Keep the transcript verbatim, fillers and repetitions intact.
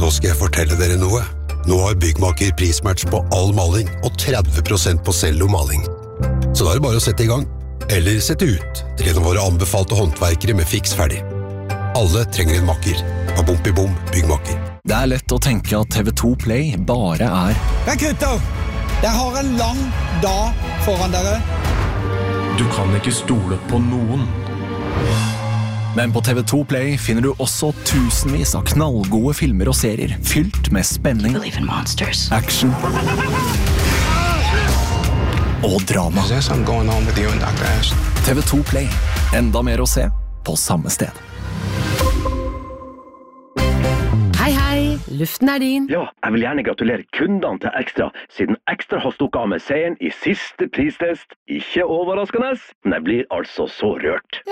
Nå skal jeg fortelle dere noe. Nå har Byggmaker prismatch på all maling og tretti prosent på cello maling. Så da er det bare å sette i gang. Eller sette ut til en av våre anbefalte håndverkere med fiks ferdig. Alle trenger en makker. Bom-i-bom, Byggmaker. Det er lett å tenke at T V to Play bare er... Men gutter, jeg har en lang dag foran dere. Du kan ikke stole på noen. Men på T V to Play finner du også tusenvis av knallgode filmer og serier, fylt med spenning, action og drama. T V to Play. Enda mer å se på samme sted. Hei, hei. Luften er din. Ja, jeg vil gjerne gratulere kundene til Ekstra, siden Ekstra har stukket av med seieren i siste pristest. Ikke overraskende, men jeg blir altså så rørt.